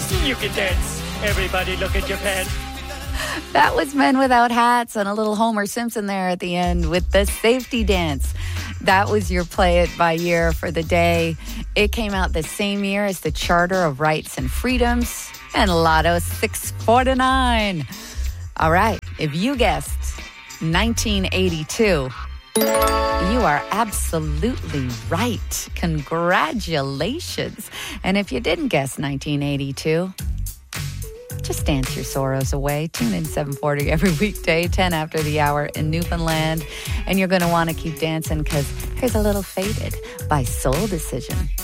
You can dance. Everybody look at Japan. That was Men Without Hats and a little Homer Simpson there at the end with the safety dance. That was your Play It by year for the day. It came out the same year as the Charter of Rights and Freedoms and Lotto 649. All right, if you guessed 1982, you are absolutely right. Congratulations. And if you didn't guess 1982, just dance your sorrows away. Tune in 740 every weekday, 10 after the hour in Newfoundland. And you're going to want to keep dancing because here's a little Faded by Soul Decision.